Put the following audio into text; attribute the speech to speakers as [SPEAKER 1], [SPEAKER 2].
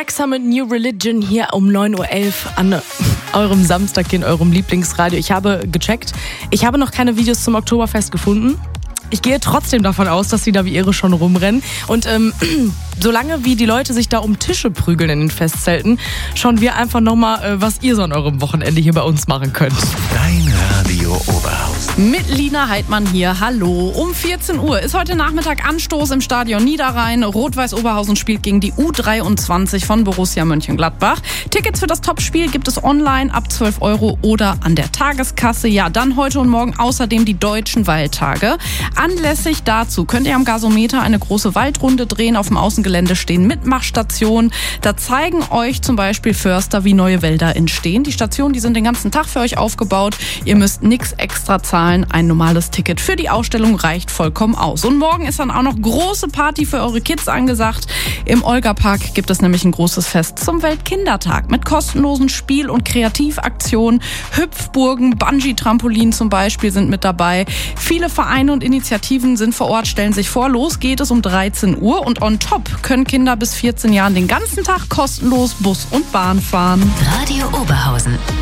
[SPEAKER 1] Rexha mit New Religion hier um 9.11 Uhr an eurem Samstag in eurem Lieblingsradio. Ich habe gecheckt, ich habe noch keine Videos zum Oktoberfest gefunden. Ich gehe trotzdem davon aus, dass sie da wie irre schon rumrennen. Und solange wie die Leute sich da um Tische prügeln in den Festzelten, schauen wir einfach nochmal, was ihr so an eurem Wochenende hier bei uns machen könnt.
[SPEAKER 2] Dein Radio Oberhausen.
[SPEAKER 3] Mit Lina Heidmann hier, hallo. Um 14 Uhr ist heute Nachmittag Anstoß im Stadion Niederrhein. Rot-Weiß Oberhausen spielt gegen die U23 von Borussia Mönchengladbach. Tickets für das Topspiel gibt es online ab 12 € oder an der Tageskasse. Ja, dann heute und morgen außerdem die Deutschen Waldtage. Anlässlich dazu könnt ihr am Gasometer eine große Waldrunde drehen. Auf dem Außengelände stehen Mitmachstationen. Da zeigen euch zum Beispiel Förster, wie neue Wälder entstehen. Die Stationen, die sind den ganzen Tag für euch aufgebaut. Ihr müsst nichts extra zahlen. Ein normales Ticket für die Ausstellung reicht vollkommen aus. Und morgen ist dann auch noch große Party für eure Kids angesagt. Im Olga-Park gibt es nämlich ein großes Fest zum Weltkindertag mit kostenlosen Spiel- und Kreativaktionen. Hüpfburgen, Bungee-Trampolin zum Beispiel sind mit dabei. Viele Vereine und Initiativen sind vor Ort, stellen sich vor. Los geht es um 13 Uhr und on top können Kinder bis 14 Jahren den ganzen Tag kostenlos Bus und Bahn fahren.
[SPEAKER 4] Radio Oberhausen.